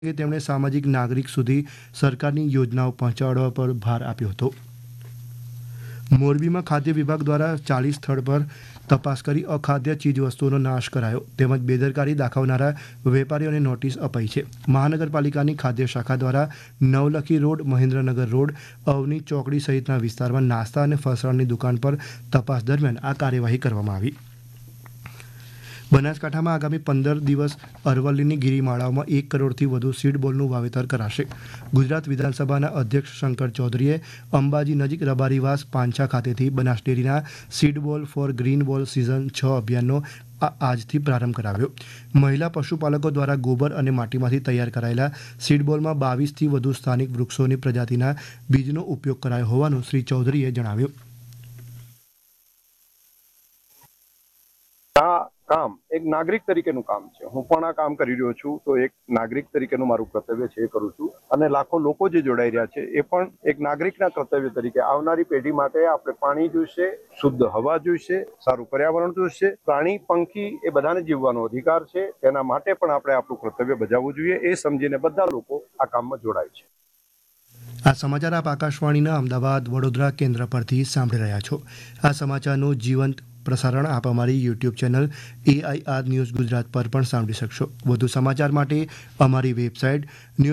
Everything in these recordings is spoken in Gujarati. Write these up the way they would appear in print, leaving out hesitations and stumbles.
કે તેમણે સામાજિક નાગરિક સુધી સરકારની યોજનાઓ પહોંચાડવા પર ભાર આપ્યો હતો. મોરબીમાં ખાદ્ય વિભાગ દ્વારા 40 સ્થળ પર તપાસ કરી અખાદ્ય ચીજવસ્તુઓનો નાશ કરાયો તેમજ બેદરકારી દાખવનારા વેપારીઓને નોટિસ અપાઈ છે. મહાનગરપાલિકાની ખાદ્ય શાખા દ્વારા નવલખી રોડ, મહેન્દ્રનગર રોડ, અવની ચોકડી સહિતના વિસ્તારમાં નાસ્તા અને ફરસાણની દુકાન પર તપાસ દરમિયાન આ કાર્યવાહી કરવામાં આવી. બનાસકાંઠામાં આગામી 15 દિવસ અરવલ્લીની ગિરિમાળાઓમાં 1 કરોડથી વધુ સીડબોલનું વાવેતર કરાશે. ગુજરાત વિધાનસભાના અધ્યક્ષ શંકર ચૌધરીએ અંબાજી નજીક રબારીવાસ પાંછા ખાતેથી બનાસ ડેરીના સીડબોલ ફોર ગ્રીન બોલ સિઝન 6 અભિયાનનો આજથી પ્રારંભ કરાવ્યો. મહિલા પશુપાલકો દ્વારા ગોબર અને માટીમાંથી તૈયાર કરાયેલા સીડબોલમાં 22થી વધુ સ્થાનિક વૃક્ષોની પ્રજાતિના બીજનો ઉપયોગ કરાયો હોવાનું શ્રી ચૌધરીએ જણાવ્યું. કામ એક નાગરિક તરીકેનું કામ છે. હું પણ આ કામ કરી રહ્યો છું, તો એક નાગરિક તરીકેનું મારું કર્તવ્ય છે એ કરું છું. અને લાખો લોકો જે જોડાઈ રહ્યા છે એ પણ એક નાગરિકના કર્તવ્ય તરીકે આવનારી પેઢી માટે આપણે પાણી જોઈશે, શુદ્ધ હવા જોઈશે, સારું પર્યાવરણ જોઈશે, પ્રાણી પંખી એ બધાને જીવવાનો અધિકાર છે. તેના માટે પણ આપણે આપણું કર્તવ્ય બજાવવું જોઈએ. એ સમજીને બધા લોકો આ કામમાં જોડાય છે. આ સમાચાર આપ આકાશવાણીના અમદાવાદ વડોદરા કેન્દ્ર પરથી સાંભળી રહ્યા છો. આ સમાચારનું જીવંત પ્રસારણ આપ અમારી YouTube channel AIR news Gujarat પર પણ સાંભળી શકશો. વધુ સમાચાર માટે અમારી વેબસાઇટ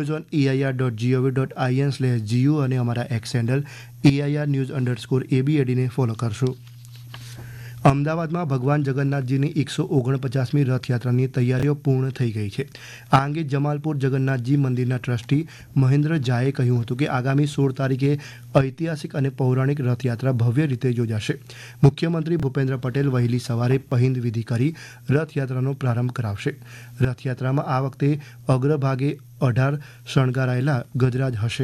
newsonair.gov.in/gu અને અમારા એક્સ હેન્ડલ AIR_news_ABAD ને ફોલો કરશો. અમદાવાદમાં ભગવાન જગન્નાથજીની 149મી રથયાત્રાની તૈયારીઓ પૂર્ણ થઈ ગઈ છે. આ અંગે જમાલપુર જગન્નાથજી મંદિરના ટ્રસ્ટી મહેન્દ્ર ઝાએ કહ્યું હતું કે આગામી 16 તારીખે ઐતિહાસિક અને પૌરાણિક રથયાત્રા ભવ્ય રીતે યોજાશે. મુખ્યમંત્રી ભૂપેન્દ્ર પટેલ વહેલી સવારે પહિંદ વિધિ કરી રથયાત્રાનો પ્રારંભ કરાવશે. રથયાત્રામાં આ વખતે અગ્રભાગે 18 શણગારાયેલા ગજરાજ હશે.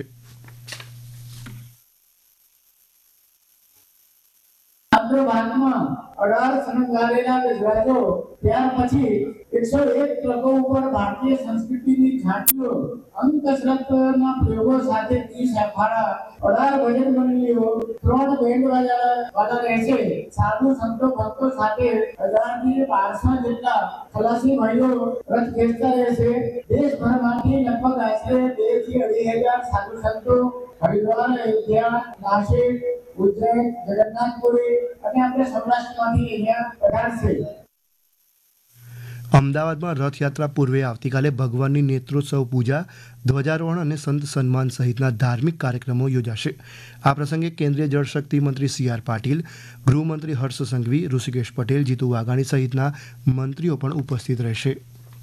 ભાગમાં 18 શણગારેલા ગજરાજો, ત્યાર પછી 101 ટ્રકો ઉપર ભારતીય સંસ્કૃતિની ઝાંખીઓ, અંકશરતના પ્રયોગો સાથે 30 અખાડા, 18 ભજન મંડળીઓ, 3 બેન્ડ વાળા રહેશે. સાધુ સંતો ભક્તો સાથે 1000થી 1200 જેટલા ખલાસી ભાઈઓ રથ ખેંચતા રહેશે. દેશભરમાંથી લગભગ આશરે 2 થી 2,500 સાધુ સંતો હરિદ્વાર, અયોધ્યા, નાસિક, ઉજ્જૈન, જગન્નાથપુરી અને આપણે સૌરાષ્ટ્રમાંથી અહીંયા પધારશે. અમદાવાદમાં રથયાત્રા પૂર્વે આવતીકાલે ભગવાનની નેત્રોત્સવ પૂજા, ધ્વજારોહણ અને સંત સન્માન સહિતના ધાર્મિક કાર્યક્રમો યોજાશે. આ પ્રસંગે કેન્દ્રીય જળશક્તિ મંત્રી CR પાટીલ, ગૃહમંત્રી હર્ષ સંઘવી, ઋષિકેશ પટેલ, જીતુ વાઘાણી સહિતના મંત્રીઓ પણ ઉપસ્થિત રહેશે.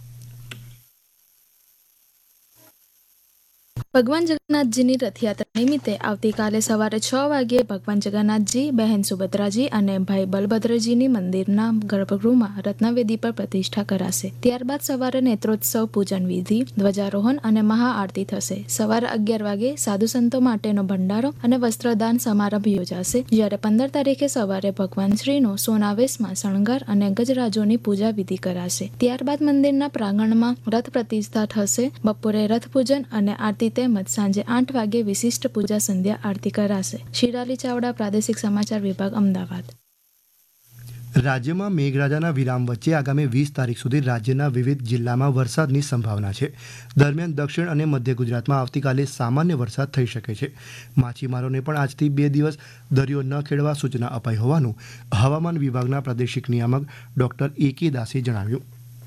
ભગવાન જગન્નાથજીની રથયાત્રા નિમિત્તે આવતીકાલે સવારે 6 વાગ્યે ભગવાન જગન્નાથજી, બહેન સુભદ્રાજી અને ભાઈ બલભદ્રજીની મંદિરના ગર્ભગૃહમાં રત્નવેદી પર પ્રતિષ્ઠા કરાશે. ત્યારબાદ સવારે નેત્રોત્સવ પૂજન વિધિ, ધ્વજારોહણ અને મહાઆરતી થશે. સવારે 11 વાગે સાધુ સંતો માટેનો ભંડારો અને વસ્ત્રદાન સમારંભ યોજાશે. જ્યારે 15 તારીખે સવારે ભગવાન શ્રીનો સોનાવેશમાં શણગાર અને ગજરાજોની પૂજા વિધિ કરાશે. ત્યારબાદ મંદિરના પ્રાંગણમાં રથ પ્રતિષ્ઠા થશે. બપોરે રથ પૂજન અને આરતી તેમજ સાંજે 8 વાગે વિશિષ્ટ પૂજા સંધ્યા આરતી કરાશે. શિરાલી ચાવડા, પ્રાદેશિક સમાચાર વિભાગ, અમદાવાદ. રાજ્યમાં મેઘરાજાના વિરામ વચ્ચે આગામી 20 તારીખ સુધી રાજ્યના વિવિધ જિલ્લામાં વરસાદની સંભાવના છે. દરમિયાન દક્ષિણ અને મધ્ય ગુજરાતમાં આવતીકાલે સામાન્ય વરસાદ થઈ શકે છે. માછીમારોને પણ આજથી 2 દિવસ દરિયો ન ખેડવા સૂચના અપાઈ હોવાનું હવામાન વિભાગના પ્રાદેશિક નિયામક ડોક્ટર AK દાસે જણાવ્યું.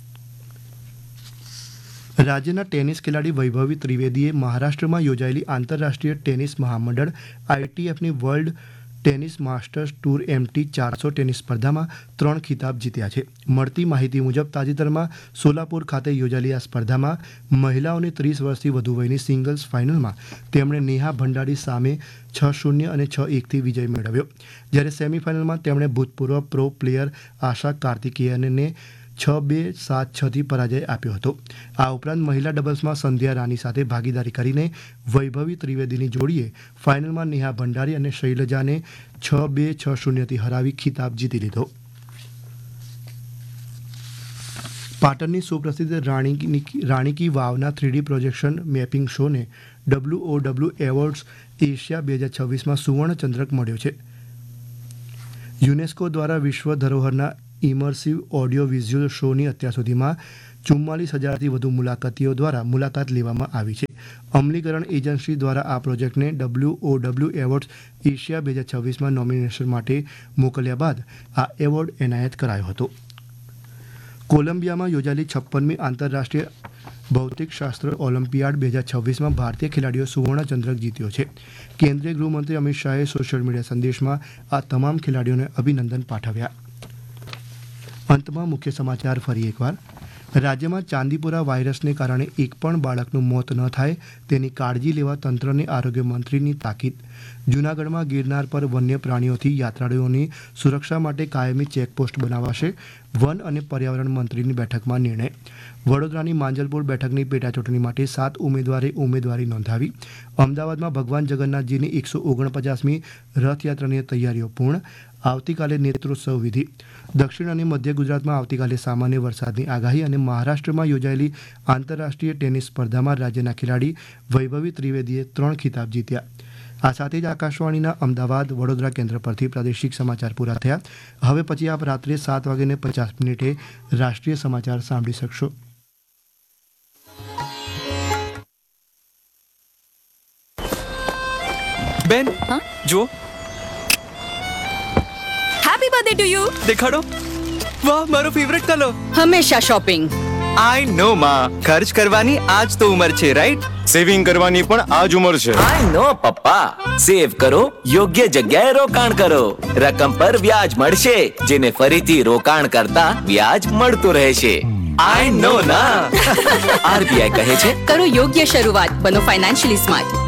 રાજ્યના ટેનિસ ખેલાડી વૈભવી ત્રિવેદીએ મહારાષ્ટ્રમાં યોજાયેલી આંતરરાષ્ટ્રીય tennis મહામંડળ ITFની world tennis masters tour MT 400 tennis સ્પર્ધામાં 3 ખિતાબ જીત્યા છે. મળતી માહિતી મુજબ તાજેતરમાં સોલાપુર ખાતે યોજાયેલી આ સ્પર્ધામાં મહિલાઓની 30 વર્ષથી વધુ વયની સિંગલ્સ ફાઇનલમાં તેમણે નેહા ભંડારી સામે 6-0 અને 6-1થી વિજય મેળવ્યો. જ્યારે સેમીફાઇનલમાં તેમણે ભૂતપૂર્વ પ્રો પ્લેયર આશા કાર્તિકેયનને 6-2, 7-6થી પરાજય આપ્યો હતો. આ ઉપરાંત મહિલા ડબલ્સમાં સંધ્યા રાની સાથે ભાગીદારી કરીને વૈભવી ત્રિવેદીની જોડીએ ફાઇનલમાં નેહા ભંડારી અને શૈલજાને 6-2, 6-0થી હરાવી ખિતાબ જીતી લીધો. પાટણની સુપ્રસિદ્ધ Rani ki વાવના 3D projection mapping શોને WOW awards Asia 2026માં સુવર્ણ ચંદ્રક મળ્યો છે. યુનેસ્કો દ્વારા વિશ્વ ધરોહરના ઇમર્સિવ ઓડિયો વિઝ્યુઅલ શોની અત્યાર સુધીમાં 44,000થી વધુ મુલાકાતીઓ દ્વારા મુલાકાત લેવામાં આવી છે. અમલીકરણ એજન્સી દ્વારા આ પ્રોજેક્ટને WOW એવોર્ડ્સ એશિયા 2026માં નોમિનેશન માટે મોકલ્યા બાદ આ એવોર્ડ એનાયત કરાયો હતો. કોલંબિયામાં યોજાયેલી 56મી આંતરરાષ્ટ્રીય ભૌતિકશાસ્ત્ર ઓલિમ્પિયાડ 2026માં ભારતીય ખેલાડીઓ સુવર્ણચંદ્રક જીત્યો છે. કેન્દ્રીય ગૃહમંત્રી અમિત શાહે સોશિયલ મીડિયા સંદેશમાં આ તમામ ખેલાડીઓને અભિનંદન પાઠવ્યા. અંતમાં મુખ્ય સમાચાર ફરી એકવાર. રાજ્યમાં ચાંદીપુરા વાયરસને કારણે એક પણ બાળકનું મોત ન થાય તેની કાળજી લેવા તંત્રને આરોગ્ય મંત્રીની તાકીદ. જૂનાગઢમાં ગિરનાર પર વન્ય પ્રાણીઓથી યાત્રાળુઓની સુરક્ષા માટે કાયમી ચેકપોસ્ટ બનાવાશે. વન અને પર્યાવરણ મંત્રીની બેઠકમાં નિર્ણય. વડોદરાની માંજલપુર બેઠકની પેટાચૂંટણી માટે 7 ઉમેદવારે ઉમેદવારી નોંધાવી. અમદાવાદમાં ભગવાન જગન્નાથજીની 149મી રથયાત્રાની તૈયારીઓ પૂર્ણ. આવતીકાલે નેત્રોત્સવ વિધિ. દક્ષિણ અને મધ્ય ગુજરાતમાં આવતીકાલે સામાન્ય વરસાદની આગાહી અને મહારાષ્ટ્રમાં યોજાયેલી આંતરરાષ્ટ્રીય ટેનિસ સ્પર્ધામાં રાજ્યના ખેલાડી વૈભવી ત્રિવેદીએ 3 ખિતાબ જીત્યા. આ સાથે જ આકાશવાણીના અમદાવાદ વડોદરા કેન્દ્ર પરથી પ્રાદેશિક સમાચાર પૂરા થયા. હવે પછી આપ રાત્રે 7:50 રાષ્ટ્રીય સમાચાર સાંભળી શકશો. બેન જો હેપી બર્થડે ટુ યુ. દેખાડો. વાહ, મારો ફેવરેટ કલર. હંમેશા શોપિંગ. આઈ નો માં, ખર્ચ કરવાની આજ તો ઉંમર છે, રાઈટ? સેવિંગ કરવાની પણ આ જ ઉંમર છે. આઈ નો પપ્પા, સેવ કરો, યોગ્ય જગ્યાએ રોકાણ કરો. રકમ પર વ્યાજ મળશે, જેને ફરીથી રોકાણ કરતા વ્યાજ મળતું રહેશે. આઈ નો ના. RBI કહે છે, કરો યોગ્ય શરૂઆત, બનો ફાઇનાન્શિયલી સ્માર્ટ.